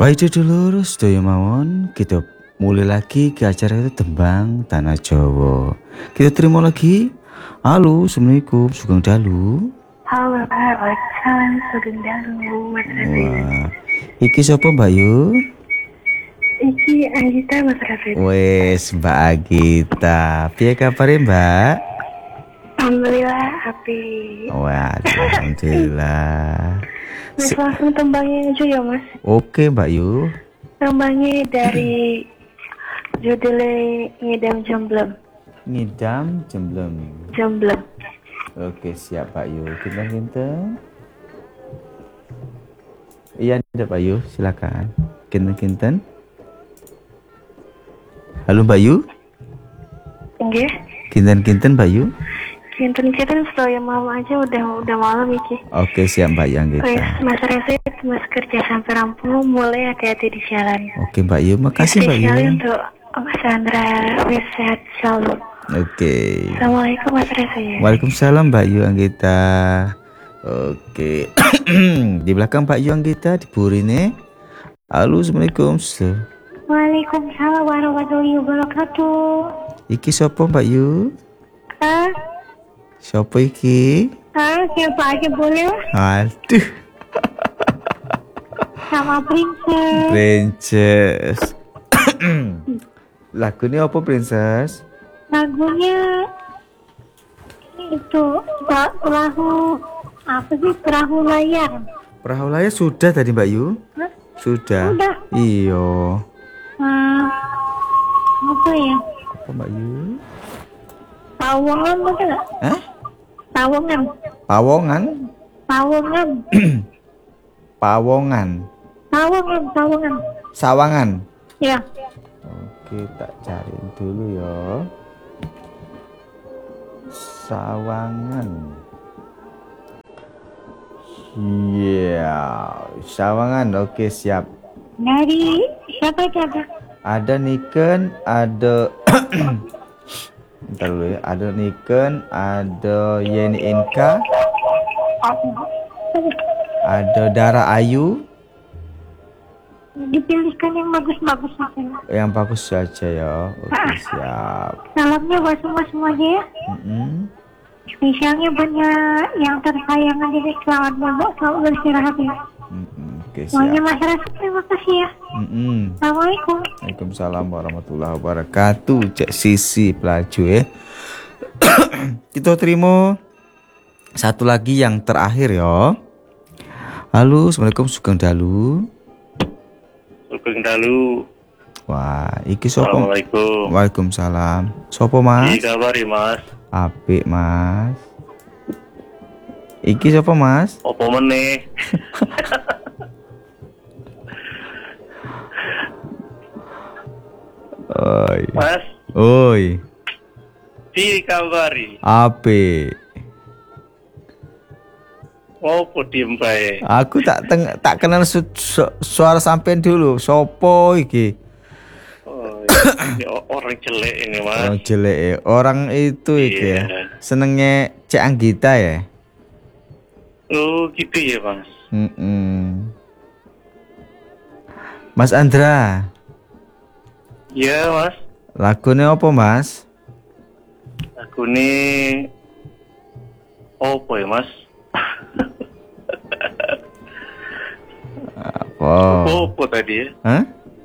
Baik dulur, sedaya mawon kita mulai lagi ke acara itu Tembang Tanah Jawa. Kita terima lagi. Halo, assalamualaikum, Sugeng Dalu. Halo, waalaikumsalam, Sugeng Dalu, Mas Raffi. Wah, iki sapa Mbak Yu? Iki Anggita, Mas Raffi. Wes, Mbak Agita. Piye kabare, Mbak? Alhamdulillah, api. Wah, alhamdulillah. Mas langsung tembangnya aja ya, Mas. Oke, Mbak Yu. Tembangnya dari judulnya Ngidam Jemblem. Ngidam Jemblem. Jemblem. Oke, siap Pak Yu. Kinten-kinten. Iya, ada Pak Yu, silakan. Kinten-kinten. Halo Mbak Yu. Nggih. Kinten-kinten Mbak Yu. Kinten-kinten sedaya malam aja udah malam iki. Oke, siap Mbak Yang Wes, kita. Mas Raffi, Mas kerja sampai rampung, mulai hati-hati di jalan. Oke Mbak Yu, makasih Mbak Yu. Spesial untuk Mas Sandra, wes sehat selalu. Oke. Assalamualaikum Mas Raffi. Waalaikumsalam Mbak Yu Anggita. Oke. Di belakang Mbak Yu Anggita di burine. Halo, assalamualaikum. Waalaikumsalam warahmatullahi wabarakatuh. Iki sopo Mbak Yu? Sopo iki? Siapa aja boleh lah. Aduh, Sama Princess. Princess. Lagunya apa Princess? Lagunya itu perahu apa sih, perahu layar. Perahu layar sudah tadi Mbak Yu? Hah? Sudah. Sudah. Iyo. Apa ya? Apa Mbak Yu? Pawongan betul nggak? Hah? Pawongan. Pawongan? Pawongan. Pawongan. Pawongan. Sawangan. Ya. Oke, tak cari dulu ya. Sawangan. Iya, Sawangan. Oke, siap. Dari siapa itu ada? Ada Niken, ada Bentar dulu ya. Ada Niken, ada Yeni Inka, ada Dara Ayu. Dipilihkan yang bagus-bagus saja. Yang bagus saja ya. Oke, siap. Salamnya buat semua aja ya. Spesialnya banyak yang tersayang aja deh. Selamat bobo, selamat beristirahat ya. Oke, Semuanya siap. masyarakat, terima kasih ya. Assalamualaikum. Waalaikumsalam warahmatullahi wabarakatuh. Cek Sisi pelaju ya. Kita terima satu lagi yang terakhir ya. Halo, assalamualaikum Sugeng Dalu. Sugeng Dalu. Wah, iki sopo? Assalamualaikum. Waalaikumsalam. Sopo Mas? Iki kabari Mas? Apik Mas. Iki sopo Mas? Opo meneh? Oi. Mas, Oi. iki kabari. Apik. Opo diem bae? Aku tak kenal suara sampean dulu. Sopo iki? Oh, ini orang jelek ini Mas. Orang jelek ya. Orang itu iki ya. Iya. Senengnya Cek Anggita ya. Oh gitu ya Mas. Mas Andra, Iya Mas. lagunya apa Mas? Aku nih opo ya Mas? Apa? Opo tadi ya? Hah?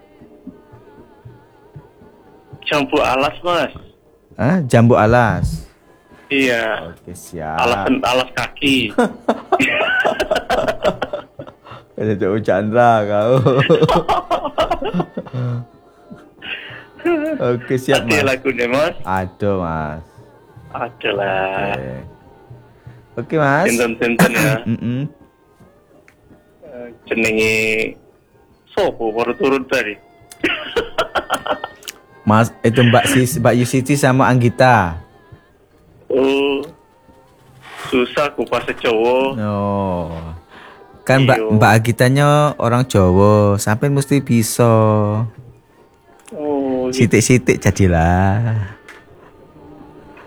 Jambu alas Mas. Hah? Jambu alas. Iya. Oke, siap. Alas kaki. Ada Cok Chandra kau. Oke, siap Ada Mas. lagunya Mas. Ada Mas. Ada lah. Oke Mas. Sinten-sinten ya. Mm-mm. Jenenge sopo baru turun tadi. Mas, itu Mbak Yusiti sama Anggita. Oh, susah ku pas Jawa. Oh. Kan Iyo. Mbak Agitanya orang Jawa, sampai mesti bisa. Oh, Sitik-sitik jadilah.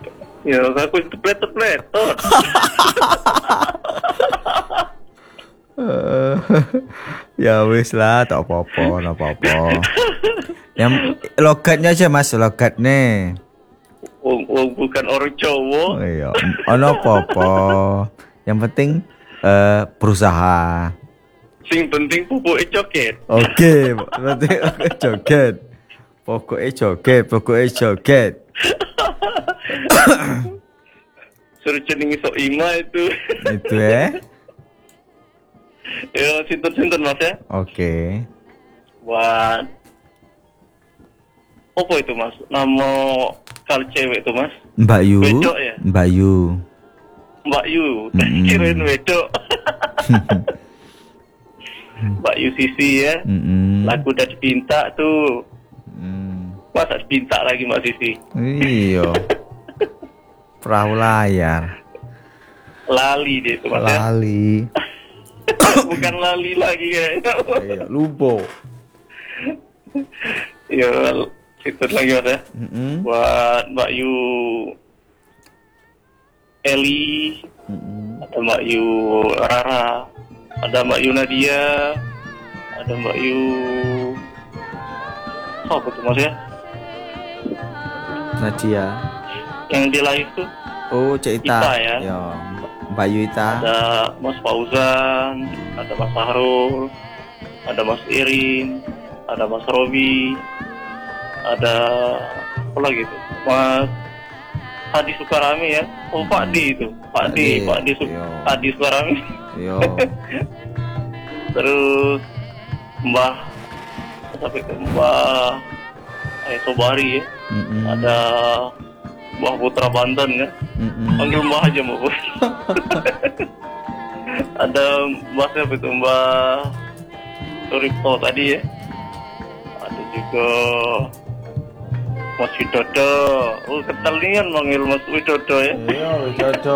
ya aku teplet-teplet. Eh, ya wis lah, tak apa-apa, tak apa-apa. Yang logatnya aja Mas, logatnya. Wong bukan orang Oh Jawa. iya, ono apa-apa. Yang penting berusaha. Sing penting pupuke coket. Oke, berarti joget. Pokoknya joget. Suruh jenengi sok ima itu. Itu ya. Ya, sinten-sinten Mas ya. Oke. Buat apa itu Mas? Nama kali cewek itu Mas? Mbak Yu. Wedok ya? Mbak Yu. Mbak Yu. Kirain wedok. Mbak Yu Sisi ya. Lagu udah dipinta tuh. Masa dipinta lagi Mbak Sisi? Iya. Perahu layar. Lali dia itu Mas ya. Lali. Bukan lali lagi kayaknya. Iya, lubo. Ya, itu lagi Mas ya. Buat Mbak Yu Eli, ada Mbak Yu Rara, ada Mbak Yu Nadia, ada Mbak Yu apa tuh Mas ya? Nadia. Yang di live tuh Oh, Cik Ita. Ita ya. Ya, Mbak Yu Ita. ada Mas Fauzan, ada Mas Sahrul, ada Mas Irin, ada Mas Robi, ada apa lagi tuh? Mas Hadi Sukarami ya. Oh Pak D itu. Pak D Iya. Hadi Sukarami. Yo. Terus Mbah sampai ke Mbah Sobari ya. Ada Mbah Putra Banten ya. Panggil Mbah aja Mbah. Ada Mbah siapa itu? Mbah Suripto tadi ya. Ada juga Mas Widodo. Oh kental nih kan manggil Mas Widodo ya. Iya, Widodo.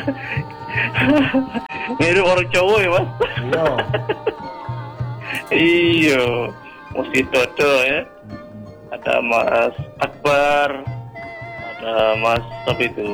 Mirip orang cowok ya Mas. Iya. Iya, Mas Widodo ya. Ada Mas Akbar, ada Mas apa itu?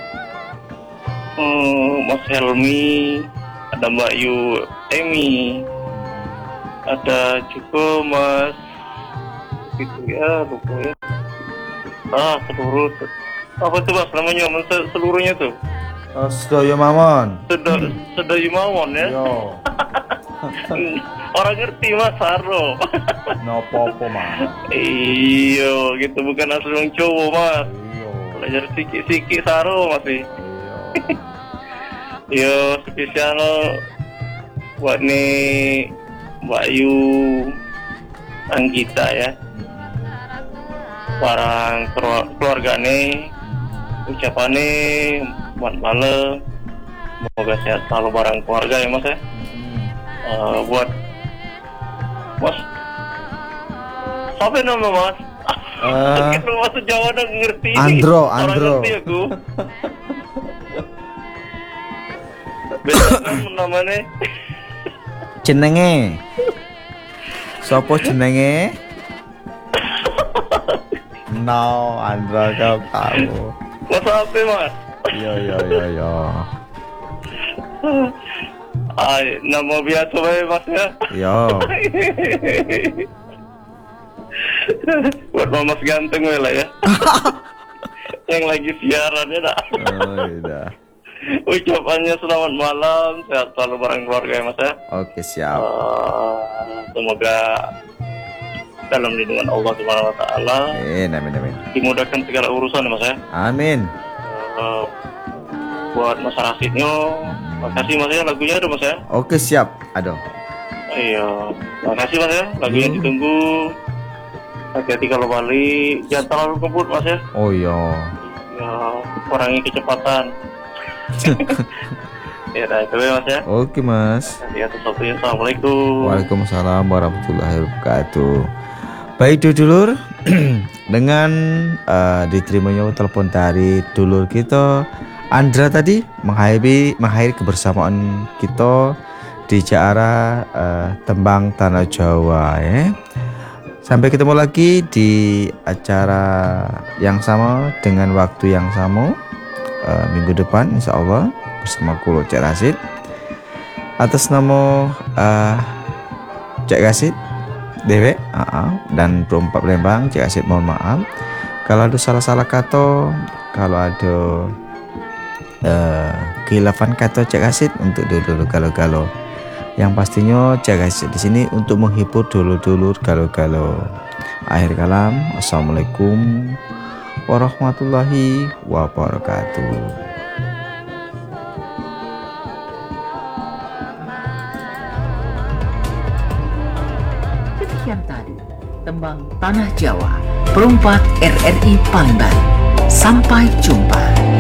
Mas Helmi, ada Mbak Yu Emi, ada juga Mas itu ya lupa ya. Seluruh apa tuh Mas namanya Mas seluruhnya tuh? Sedaya Mawon. Sedaya Mawon ya. Yo. Orang ngerti Mas Saro. Nopo-opo, Mas. Iya, gitu bukan asli orang cowok Mas. Iya. Belajar sikit-sikit Saro masih. Iya. Yo spesial buat nih Mbak Yu Anggita ya. Barang keluarga nih ucapannya buat malam semoga sehat selalu barang keluarga ya Mas ya. Buat Mas siapa nama Mas? Kita masuk Jawa dan ngerti. Andro. Ngerti aku. Beda namanya. Jenenge. Sopo jenenge? No, Andro kau tahu. Mas apa Mas? Iya. Nama biasa bae Mas ya. Yo. Buat Mas ganteng we lah ya. Yang lagi siaran ya dah. Oh, iya. Ucapannya selamat malam, sehat selalu bareng keluarga ya Mas ya. Oke, siap. Semoga dalam lindungan Allah Subhanahu wa taala Amin. dimudahkan segala urusan ya Mas ya. Amin. Buat Mas Rasidnya, makasih Mas ya lagunya ada Mas ya. Oke, siap. Aduh. Iya, makasih Mas ya, lagunya ditunggu. Hati-hati kalau balik, jangan terlalu kebut Mas ya. Oh iya. Ya, kurangi kecepatan. Ya, dah itu ya Mas ya. Oke, Mas. Terima kasih atas waktunya. Assalamualaikum. Waalaikumsalam warahmatullahi wabarakatuh. Baik dulur, dengan diterimanya telepon dari dulur kita Andra tadi mengakhiri kebersamaan kita di acara Tembang Tanah Jawa ya. Sampai ketemu lagi di acara yang sama dengan waktu yang sama minggu depan insya Allah bersama Kulo Cek Rasid. Atas nama Cek Kasit Dewek dan Perumpak Lembang, Cek Kasit mohon maaf kalau ada salah-salah kata, kalau ada khilafan kata Cek Kasit untuk dulu kalau yang pastinya Cek Kasit di sini untuk menghibur dulur-dulur kalau akhir kalam. Assalamualaikum warahmatullahi wabarakatuh. Demikian tadi tembang Tanah Jawa Perumpak RRI Palembang. Sampai jumpa.